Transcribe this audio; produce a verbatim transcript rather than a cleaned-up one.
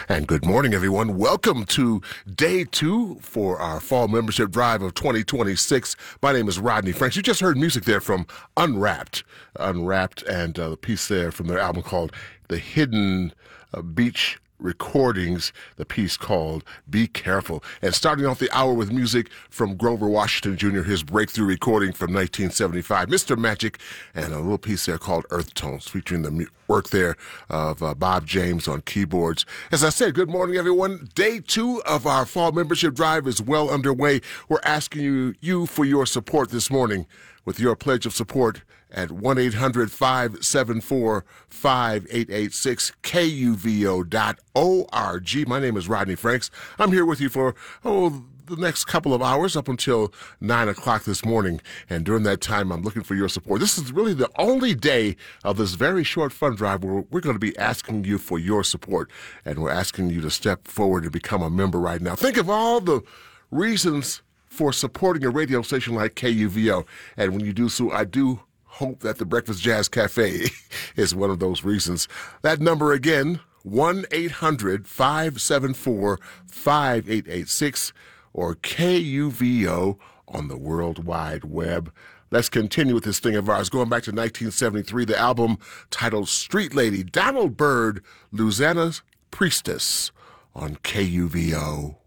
And good morning, everyone. Welcome to day two for our fall membership drive of twenty twenty-six. My name is Rodney Franks. You just heard music there from Unwrapped. Unwrapped and uh, the piece there from their album called The Hidden uh, Beach Recordings, the piece called Be Careful. And starting off the hour with music from Grover Washington Junior, his breakthrough recording from nineteen seventy-five, Mister Magic, and a little piece there called Earth Tones, featuring the mu- work there of uh, Bob James on keyboards. As I said, good morning, everyone. Day two of our fall membership drive is well underway. We're asking you, you for your support this morning with your pledge of support at one eight hundred five seven four five eight eight six, K U V O dot O R G. My name is Rodney Franks. I'm here with you for, oh, the next couple of hours up until nine o'clock this morning. And during that time, I'm looking for your support. This is really the only day of this very short fund drive where we're going to be asking you for your support. And we're asking you to step forward and become a member right now. Think of all the reasons for supporting a radio station like K U V O. And when you do so, I do hope that the Breakfast Jazz Cafe is one of those reasons. That number again, one eight hundred five seven four five eight eight six, or K U V O on the World Wide Web. Let's continue with this thing of ours. Going back to nineteen seventy-three, the album titled Street Lady, Donald Byrd, Louisiana's Priestess on K U V O.